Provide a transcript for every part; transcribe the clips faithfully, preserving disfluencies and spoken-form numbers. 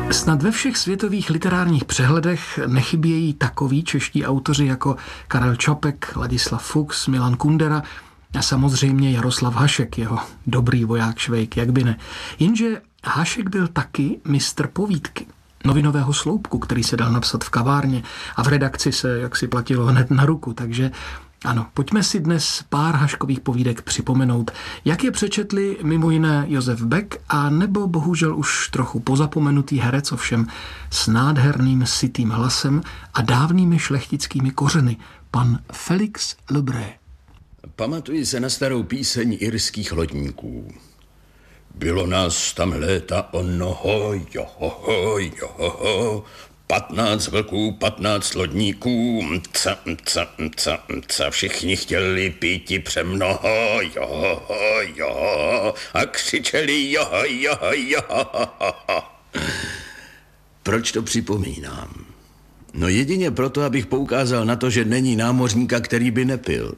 Snad ve všech světových literárních přehledech nechybějí takoví čeští autoři jako Karel Čapek, Ladislav Fuchs, Milan Kundera a samozřejmě Jaroslav Hašek, jeho dobrý voják Švejk, jak by ne. Jenže Hašek byl taky mistr povídky, novinového sloupku, který se dal napsat v kavárně a v redakci se jaksi platilo hned na ruku, takže ano, pojďme si dnes pár Haškových povídek připomenout, jak je přečetli mimo jiné Josef Beck a nebo bohužel už trochu pozapomenutý herec, ovšem s nádherným sytým hlasem a dávnými šlechtickými kořeny, pan Felix Lebré. Pamatuji se na starou píseň irských lodníků. Bylo nás tam léta onoho, johoho, johoho, patnáct vlků, patnáct lodníků, mca, mca, mca, mca, všichni chtěli píti přemnoho, jo, jo, a křičeli jo, jo, jo. Proč to připomínám? No jedině proto, abych poukázal na to, že není námořníka, který by nepil.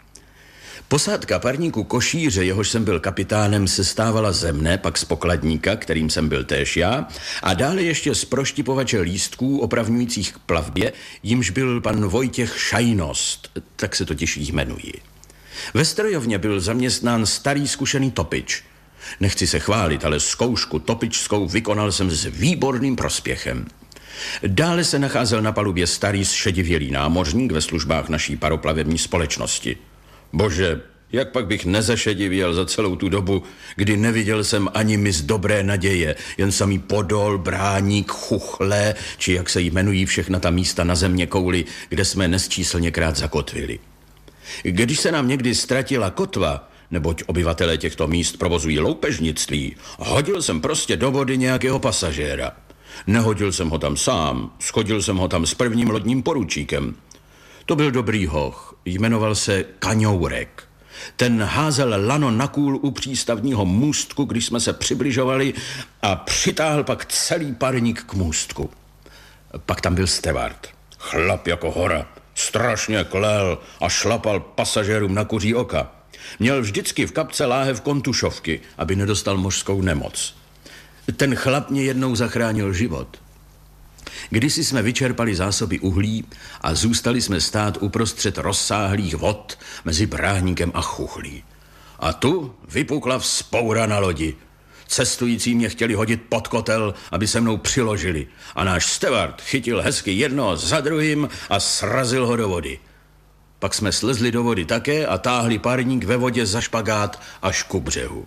Posádka parníku Košíře, jehož jsem byl kapitánem, se stávala ze mne, pak z pokladníka, kterým jsem byl též já, a dále ještě z proštipovače lístků opravňujících k plavbě, jimž byl pan Vojtěch Šajnost, tak se totiž jmenuji. Ve strojovně byl zaměstnán starý zkušený topič. Nechci se chválit, ale zkoušku topičskou vykonal jsem s výborným prospěchem. Dále se nacházel na palubě starý zšedivělý námořník ve službách naší paroplavební společnosti. Bože, jak pak bych nezašedivěl za celou tu dobu, kdy neviděl jsem ani mis Dobré naděje, jen samý Podol, Bráník, Chuchle, či jak se jmenují všechna ta místa na země kouli, kde jsme nesčíslněkrát zakotvili. Když se nám někdy ztratila kotva, neboť obyvatelé těchto míst provozují loupežnictví, hodil jsem prostě do vody nějakého pasažéra. Nehodil jsem ho tam sám, schodil jsem ho tam s prvním lodním poručíkem. To byl dobrý hoch, jmenoval se Kaňourek. Ten házel lano na kůl u přístavního můstku, když jsme se přibližovali, a přitáhl pak celý parník k můstku. Pak tam byl stevard, chlap jako hora, strašně klel a šlapal pasažérům na kuří oka. Měl vždycky v kapce láhev kontušovky, aby nedostal mořskou nemoc. Ten chlap mě jednou zachránil život. Kdysi jsme vyčerpali zásoby uhlí a zůstali jsme stát uprostřed rozsáhlých vod mezi Bráníkem a Chuchlí. A tu vypukla vzpoura na lodi. Cestující mě chtěli hodit pod kotel, aby se mnou přiložili, a náš stevard chytil hezky jednoho za druhým a srazil ho do vody. Pak jsme slezli do vody také a táhli parník ve vodě za špagát až ku břehu.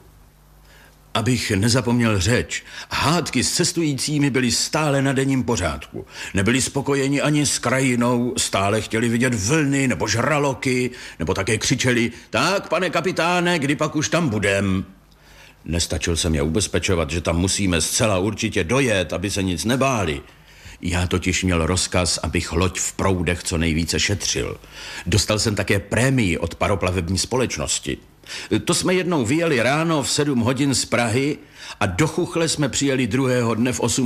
Abych nezapomněl řeč, hádky s cestujícími byly stále na denním pořádku. Nebyli spokojeni ani s krajinou, stále chtěli vidět vlny nebo žraloky, nebo také křičeli: tak, pane kapitáne, kdy pak už tam budem? Nestačil jsem je ubezpečovat, že tam musíme zcela určitě dojet, aby se nic nebáli. Já totiž měl rozkaz, abych loď v proudech co nejvíce šetřil. Dostal jsem také prémii od paroplavební společnosti. To jsme jednou vyjeli ráno v sedm hodin z Prahy a do Chuchle jsme přijeli druhého dne v osm